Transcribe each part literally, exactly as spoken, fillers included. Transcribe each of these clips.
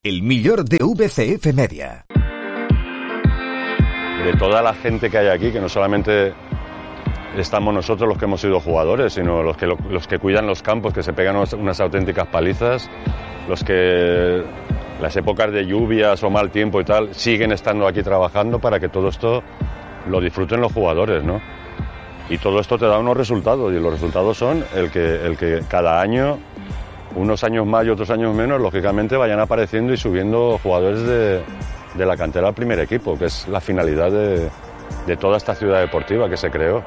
el millor de V C F Media. De toda la gente que hay aquí, que no solamente estamos nosotros los que hemos sido jugadores, sino los que, los que cuidan los campos, que se pegan unas, unas auténticas palizas, los que las épocas de lluvias o mal tiempo y tal siguen estando aquí trabajando para que todo esto lo disfruten los jugadores, ¿no? Y todo esto te da unos resultados, y los resultados son el que, el que cada año, unos años más y otros años menos, lógicamente vayan apareciendo y subiendo jugadores de, de la cantera al primer equipo, que es la finalidad de, de toda esta ciudad deportiva que se creó.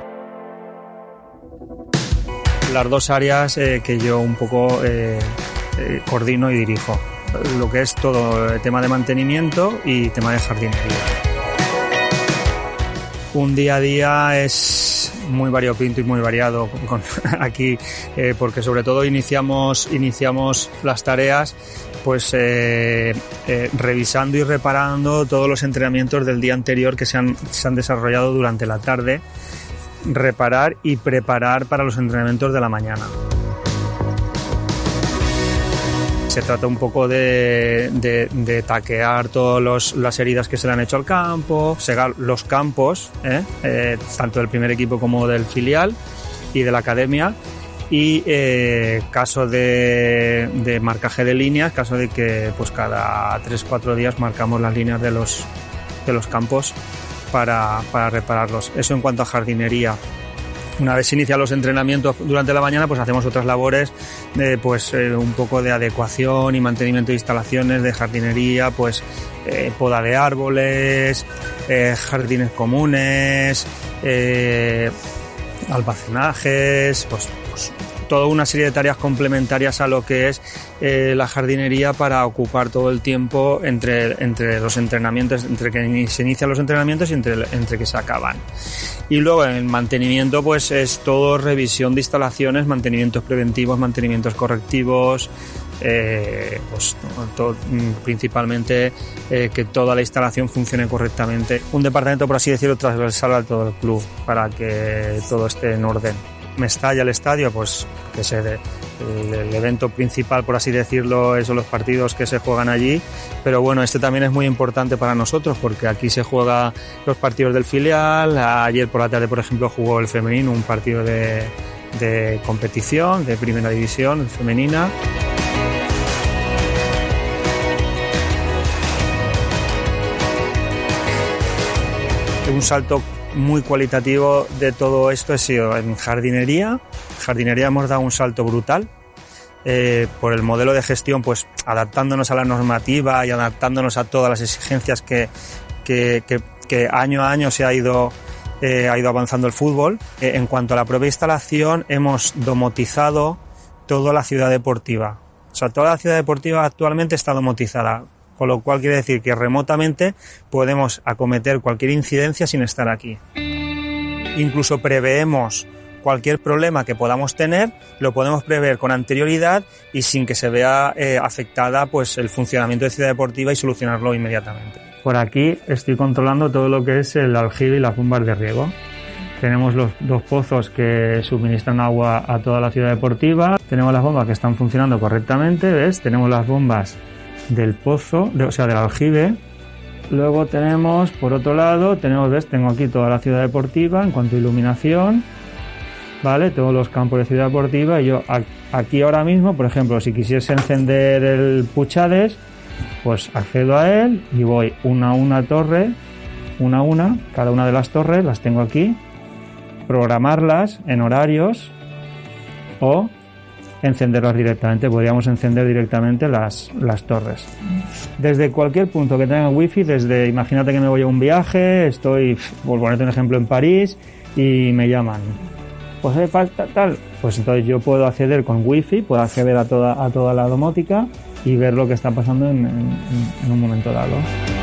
Las dos áreas eh, que yo un poco eh, eh, coordino y dirijo, lo que es todo el tema de mantenimiento y tema de jardinería. Un día a día es muy variopinto y muy variado con, aquí, eh, porque sobre todo iniciamos, iniciamos las tareas pues eh, eh, revisando y reparando todos los entrenamientos del día anterior que se han, se han desarrollado durante la tarde, reparar y preparar para los entrenamientos de la mañana. Se trata un poco de, de, de taquear todas las heridas que se le han hecho al campo, segar los campos, ¿eh? Eh, tanto del primer equipo como del filial y de la academia, y eh, caso de, de marcaje de líneas, caso de que pues cada tres o cuatro días marcamos las líneas de los, de los campos para, para repararlos. Eso en cuanto a jardinería. Una vez se inician los entrenamientos durante la mañana, pues hacemos otras labores de pues eh, un poco de adecuación y mantenimiento de instalaciones, de jardinería, pues eh, poda de árboles, eh, jardines comunes, eh, almacenajes, pues, pues toda una serie de tareas complementarias a lo que es eh, la jardinería para ocupar todo el tiempo entre, entre los entrenamientos, entre que se inician los entrenamientos y entre, entre que se acaban. Y luego en el mantenimiento pues es todo revisión de instalaciones, mantenimientos preventivos, mantenimientos correctivos, eh, pues todo, principalmente eh, que toda la instalación funcione correctamente. Un departamento, por así decirlo, transversal a todo el club para que todo esté en orden. Mestalla, el estadio, pues que se de, el, el evento principal, por así decirlo, son los partidos que se juegan allí, pero bueno, este también es muy importante para nosotros porque aquí se juegan los partidos del filial. Ayer por la tarde, por ejemplo, jugó el femenino, un partido de, de competición, de primera división femenina. Un salto muy cualitativo de todo esto ha sido en jardinería. Jardinería hemos dado un salto brutal eh, por el modelo de gestión, pues adaptándonos a la normativa y adaptándonos a todas las exigencias que, que, que, que año a año se ha ido, eh, ha ido avanzando el fútbol. Eh, en cuanto a la propia instalación, hemos domotizado toda la ciudad deportiva. O sea, toda la ciudad deportiva actualmente está domotizada, con lo cual quiere decir que remotamente podemos acometer cualquier incidencia sin estar aquí. Incluso preveemos cualquier problema que podamos tener, lo podemos prever con anterioridad y sin que se vea eh, afectada pues el funcionamiento de Ciudad Deportiva y solucionarlo inmediatamente. Por aquí estoy controlando todo lo que es el aljibe y las bombas de riego. Tenemos los dos pozos que suministran agua a toda la Ciudad Deportiva. Tenemos las bombas que están funcionando correctamente, ¿ves? Tenemos las bombas del pozo, de, o sea, del aljibe. Luego tenemos, por otro lado, tenemos, ves, tengo aquí toda la Ciudad Deportiva en cuanto a iluminación, ¿vale? Todos los campos de Ciudad Deportiva. Y yo aquí ahora mismo, por ejemplo, si quisiese encender el Puchades, pues accedo a él y voy una a una torre, una a una, cada una de las torres las tengo aquí, programarlas en horarios o encenderlas directamente. Podríamos encender directamente las, las torres. Desde cualquier punto que tenga wifi, desde, imagínate que me voy a un viaje, estoy, por ponerte un ejemplo, en París y me llaman, pues hay falta tal, pues entonces yo puedo acceder con wifi, puedo acceder a toda, a toda la domótica y ver lo que está pasando en, en, en un momento dado.